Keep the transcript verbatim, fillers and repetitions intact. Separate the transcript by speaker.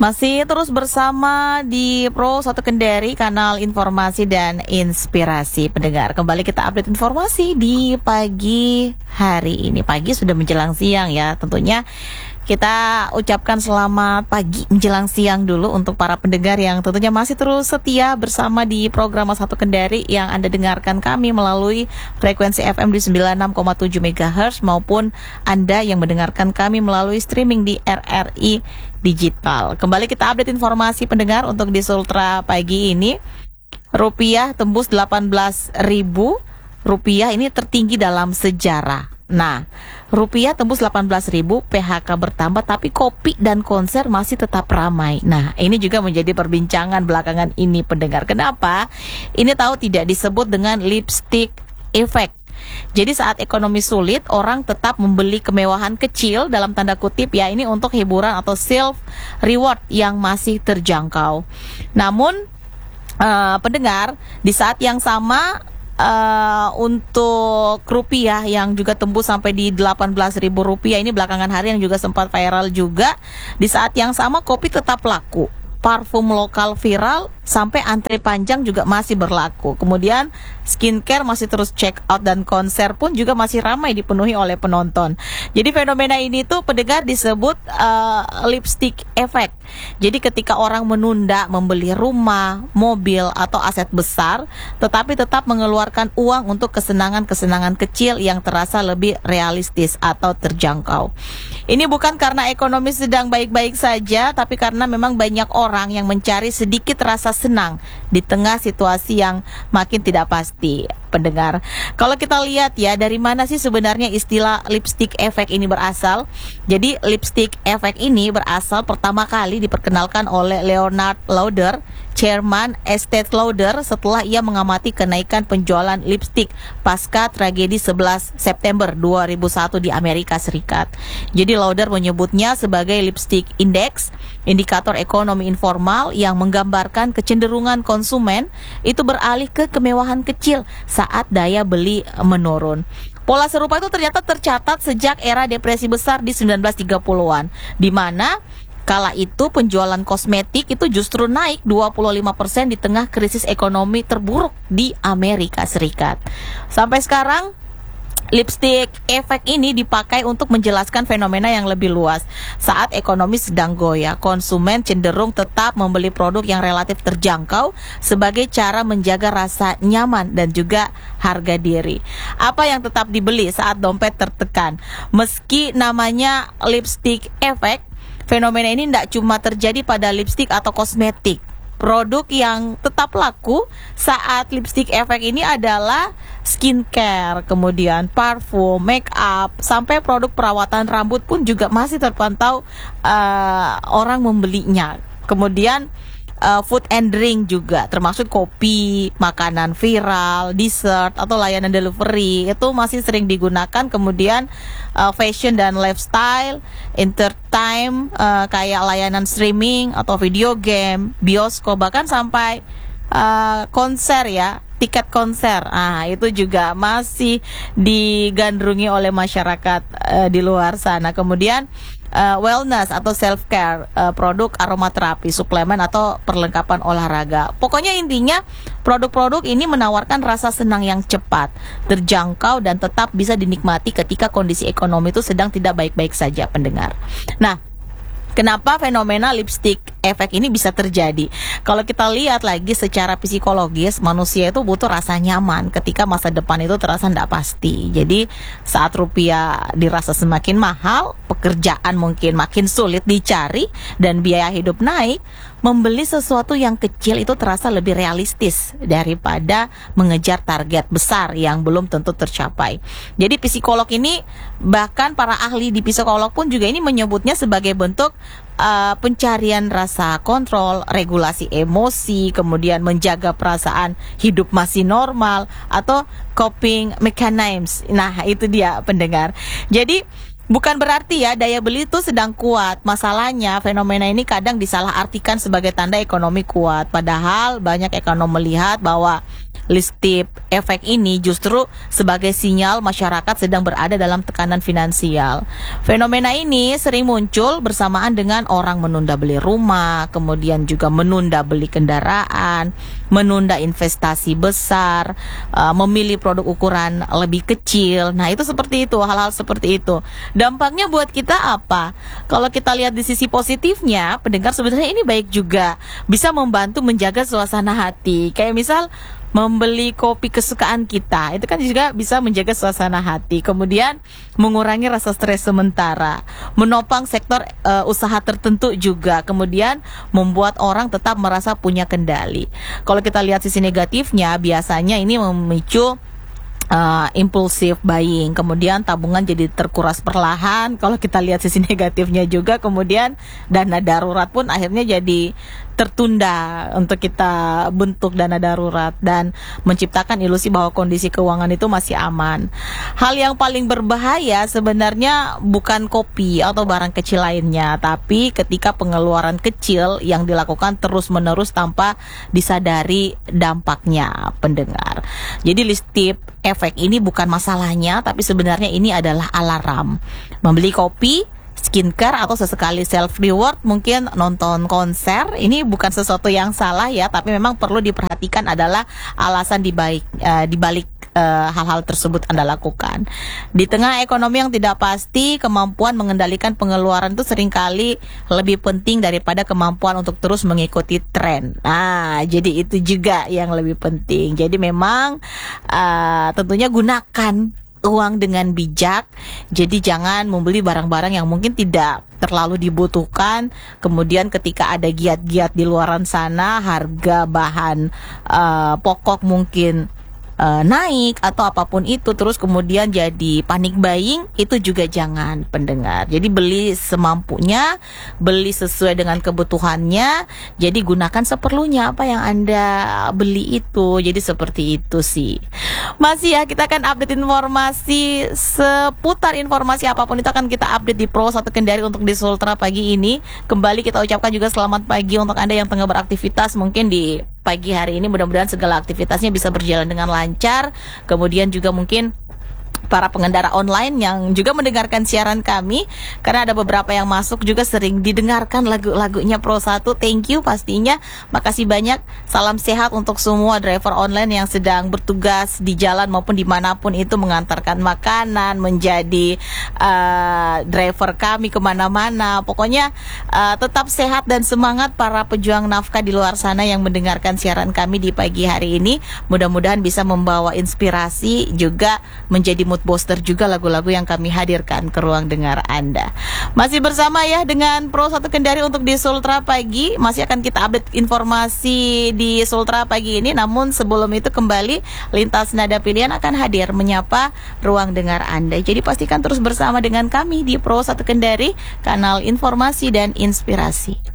Speaker 1: Masih terus bersama di Pro satu Kendari, kanal informasi dan inspirasi pendengar. Kembali kita update informasi di pagi hari ini. Pagi sudah menjelang siang ya, tentunya kita ucapkan selamat pagi menjelang siang dulu untuk para pendengar yang tentunya masih terus setia bersama di program satu Kendari yang Anda dengarkan kami melalui frekuensi F M di sembilan puluh enam koma tujuh megahertz maupun Anda yang mendengarkan kami melalui streaming di R R I Digital. Kembali kita update informasi pendengar untuk di Sultra pagi ini. Rupiah tembus delapan belas ribu rupiah, ini tertinggi dalam sejarah. Nah, rupiah tembus delapan belas ribu, P H K bertambah, tapi kopi dan konser masih tetap ramai. Nah, ini juga menjadi perbincangan belakangan ini pendengar. Kenapa? Ini tahu tidak disebut dengan lipstick effect. Jadi saat ekonomi sulit, orang tetap membeli kemewahan kecil dalam tanda kutip ya, ini untuk hiburan atau self reward yang masih terjangkau. Namun uh, pendengar, di saat yang sama Uh, untuk rupiah yang juga tembus sampai di delapan belas ribu rupiah, ini belakangan hari yang juga sempat viral juga. Di saat yang sama kopi tetap laku, parfum lokal viral, sampai antre panjang juga masih berlaku. Kemudian skincare masih terus check out dan konser pun juga masih ramai dipenuhi oleh penonton. Jadi fenomena ini tuh pendengar disebut uh, lipstick effect. Jadi ketika orang menunda membeli rumah, mobil atau aset besar, tetapi tetap mengeluarkan uang untuk kesenangan-kesenangan kecil yang terasa lebih realistis atau terjangkau. Ini bukan karena ekonomi sedang baik-baik saja, tapi karena memang banyak orang yang mencari sedikit rasa senang di tengah situasi yang makin tidak pasti, pendengar. Kalau kita lihat ya, dari mana sih sebenarnya istilah lipstick effect ini berasal? Jadi lipstick effect ini berasal pertama kali diperkenalkan oleh Leonard Lauder, Chairman Estée Lauder, setelah ia mengamati kenaikan penjualan lipstick pasca tragedi sebelas September dua ribu satu di Amerika Serikat. Jadi Lauder menyebutnya sebagai lipstick index, indikator ekonomi informal yang menggambarkan kecenderungan konsumen itu beralih ke kemewahan kecil saat daya beli menurun. Pola serupa itu ternyata tercatat sejak era depresi besar di sembilan belas tiga puluhan, di mana kala itu penjualan kosmetik itu justru naik dua puluh lima persen di tengah krisis ekonomi terburuk di Amerika Serikat. Sampai sekarang lipstick effect ini dipakai untuk menjelaskan fenomena yang lebih luas. Saat ekonomi sedang goyah, konsumen cenderung tetap membeli produk yang relatif terjangkau sebagai cara menjaga rasa nyaman dan juga harga diri. Apa yang tetap dibeli saat dompet tertekan? Meski namanya lipstick effect, fenomena ini tidak cuma terjadi pada lipstick atau kosmetik. Produk yang tetap laku saat lipstick effect ini adalah skincare, kemudian parfum, make up, sampai produk perawatan rambut pun juga masih terpantau uh, orang membelinya. Kemudian Uh, food and drink juga, termasuk kopi, makanan viral, dessert, atau layanan delivery, itu masih sering digunakan. Kemudian uh, fashion dan lifestyle, entertain, uh, kayak layanan streaming atau video game, bioskop, bahkan sampai uh, konser ya, tiket konser. Ah, itu juga masih digandrungi oleh masyarakat uh, di luar sana. Kemudian Uh, wellness atau self-care, uh, produk aromaterapi, suplemen atau perlengkapan olahraga. Pokoknya intinya produk-produk ini menawarkan rasa senang yang cepat, terjangkau, dan tetap bisa dinikmati ketika kondisi ekonomi itu sedang tidak baik-baik saja, pendengar. Nah, kenapa fenomena lipstick effect ini bisa terjadi? Kalau kita lihat lagi secara psikologis, manusia itu butuh rasa nyaman ketika masa depan itu terasa tidak pasti. Jadi saat rupiah dirasa semakin mahal, pekerjaan mungkin makin sulit dicari, dan biaya hidup naik, membeli sesuatu yang kecil itu terasa lebih realistis daripada mengejar target besar yang belum tentu tercapai. Jadi psikolog ini, bahkan para ahli di psikolog pun juga ini menyebutnya sebagai bentuk Uh, pencarian rasa kontrol, regulasi emosi, kemudian menjaga perasaan hidup masih normal, atau coping mechanisms. Nah, itu dia, pendengar. Jadi bukan berarti ya daya beli itu sedang kuat. Masalahnya fenomena ini kadang disalahartikan sebagai tanda ekonomi kuat. Padahal banyak ekonom melihat bahwa listip efek ini justru sebagai sinyal masyarakat sedang berada dalam tekanan finansial. Fenomena ini sering muncul bersamaan dengan orang menunda beli rumah, kemudian juga menunda beli kendaraan, menunda investasi besar, uh, memilih produk ukuran lebih kecil. Nah, itu seperti itu, hal-hal seperti itu. Dampaknya buat kita apa? Kalau kita lihat di sisi positifnya, pendengar, sebenarnya ini baik juga, bisa membantu menjaga suasana hati. Kayak misal membeli kopi kesukaan kita, itu kan juga bisa menjaga suasana hati. Kemudian mengurangi rasa stres sementara, menopang sektor uh, usaha tertentu juga. Kemudian membuat orang tetap merasa punya kendali. Kalau kita lihat sisi negatifnya, biasanya ini memicu Uh, impulsif buying, kemudian tabungan jadi terkuras perlahan. Kalau kita lihat sisi negatifnya juga, kemudian dana darurat pun akhirnya jadi tertunda untuk kita bentuk dana darurat dan menciptakan ilusi bahwa kondisi keuangan itu masih aman. Hal yang paling berbahaya sebenarnya bukan kopi atau barang kecil lainnya, tapi ketika pengeluaran kecil yang dilakukan terus-menerus tanpa disadari dampaknya, pendengar. Jadi listip efek ini bukan masalahnya, tapi sebenarnya ini adalah alarm. Membeli kopi, skincare, atau sesekali self reward, mungkin nonton konser, ini bukan sesuatu yang salah ya, tapi memang perlu diperhatikan adalah alasan dibalik uh, dibalik uh, hal-hal tersebut Anda lakukan. Di tengah ekonomi yang tidak pasti, kemampuan mengendalikan pengeluaran itu seringkali lebih penting daripada kemampuan untuk terus mengikuti tren. Nah, jadi itu juga yang lebih penting. Jadi memang uh, tentunya gunakan uang dengan bijak. Jadi jangan membeli barang-barang yang mungkin tidak terlalu dibutuhkan. Kemudian ketika ada giat-giat di luaran sana, harga bahan uh, pokok mungkin uh, naik atau apapun itu, terus kemudian jadi panik buying, itu juga jangan, pendengar. Jadi beli semampunya, beli sesuai dengan kebutuhannya. Jadi gunakan seperlunya apa yang Anda beli itu. Jadi seperti itu sih. Masih ya, kita akan update informasi seputar informasi apapun itu akan kita update di Pro satu Kendari untuk di Sultra pagi ini. Kembali kita ucapkan juga selamat pagi untuk Anda yang tengah beraktivitas mungkin di pagi hari ini. Mudah-mudahan segala aktivitasnya bisa berjalan dengan lancar. Kemudian juga mungkin para pengendara online yang juga mendengarkan siaran kami, karena ada beberapa yang masuk juga sering didengarkan lagu-lagunya Pro satu. Thank you pastinya, makasih banyak. Salam sehat untuk semua driver online yang sedang bertugas di jalan maupun dimanapun itu, mengantarkan makanan, menjadi uh, driver kami kemana-mana. Pokoknya uh, tetap sehat dan semangat para pejuang nafkah di luar sana yang mendengarkan siaran kami di pagi hari ini. Mudah-mudahan bisa membawa inspirasi, juga menjadi mood booster juga lagu-lagu yang kami hadirkan ke ruang dengar Anda. Masih bersama ya dengan Pro satu Kendari untuk di Sultra pagi. Masih akan kita update informasi di Sultra pagi ini. Namun sebelum itu kembali Lintas Nada Pilihan akan hadir menyapa ruang dengar Anda. Jadi pastikan terus bersama dengan kami di Pro satu Kendari, kanal informasi dan inspirasi.